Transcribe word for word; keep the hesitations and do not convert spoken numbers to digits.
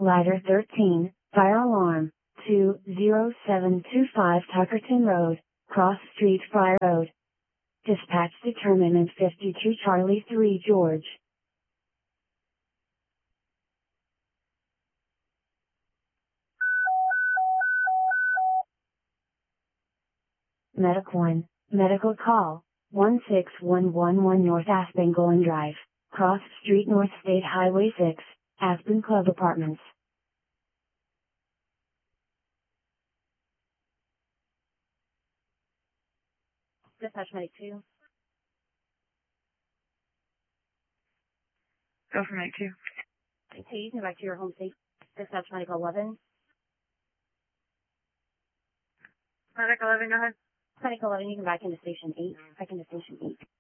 Ladder thirteen, fire alarm, two zero seven two five Tuckerton Road, Cross Street Friar Road. Dispatch determinant fifty-two Charlie three George. Medic one, medical call, one six one one one North Aspen Golden Drive, Cross Street North State Highway six, Aspen Club Apartments. Dispatch medic two. Go for medic two. Okay, you can go back to your home state. Dispatch medic eleven. Medic eleven, go ahead. Medic eleven, you can back into station eight. Back into station eight.